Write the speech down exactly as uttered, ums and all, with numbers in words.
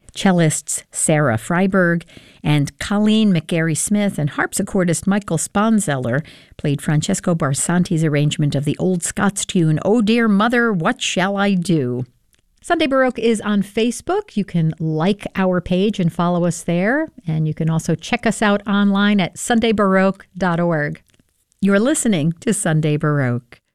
Cellists Sarah Freiberg and Colleen McGarry-Smith and harpsichordist Michael Sponzeller played Francesco Barsanti's arrangement of the old Scots tune, "Oh Dear Mother, What Shall I Do?" Sunday Baroque is on Facebook. You can like our page and follow us there. And you can also check us out online at sunday baroque dot org. You're listening to Sunday Baroque.